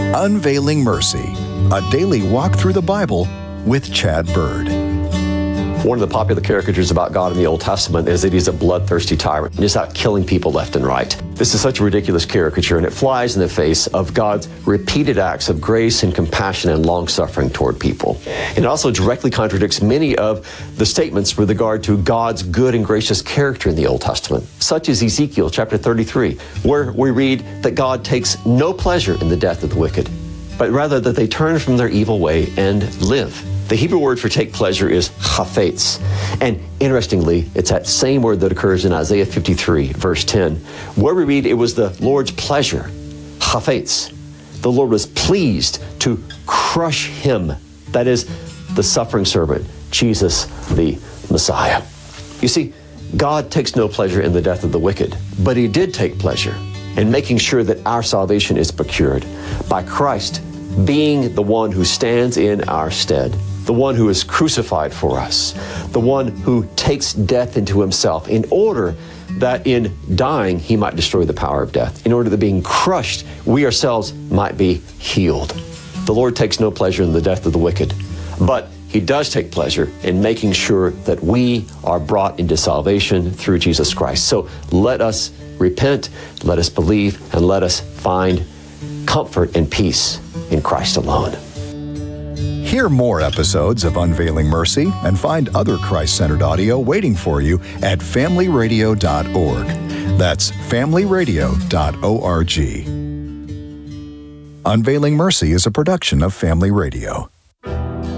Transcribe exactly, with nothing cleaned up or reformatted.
Unveiling Mercy, a daily walk through the Bible with Chad Bird. One of the popular caricatures about God in the Old Testament is that he's a bloodthirsty tyrant, just out killing people left and right. This is such a ridiculous caricature, and it flies in the face of God's repeated acts of grace and compassion and long-suffering toward people. It also directly contradicts many of the statements with regard to God's good and gracious character in the Old Testament, such as Ezekiel chapter thirty-three, where we read that God takes no pleasure in the death of the wicked, but rather that they turn from their evil way and live. The Hebrew word for take pleasure is chafetz. And interestingly, it's that same word that occurs in Isaiah fifty-three, verse ten, where we read it was the Lord's pleasure, chafetz. The Lord was pleased to crush him, that is, the suffering servant, Jesus the Messiah. You see, God takes no pleasure in the death of the wicked, but he did take pleasure in making sure that our salvation is procured by Christ being the one who stands in our stead, the one who is crucified for us, the one who takes death into himself in order that in dying he might destroy the power of death, in order that being crushed we ourselves might be healed. The Lord takes no pleasure in the death of the wicked, but he does take pleasure in making sure that we are brought into salvation through Jesus Christ. So let us repent, let us believe, and let us find comfort and peace in Christ alone. Hear more episodes of Unveiling Mercy and find other Christ-centered audio waiting for you at family radio dot org. That's family radio dot org. Unveiling Mercy is a production of Family Radio.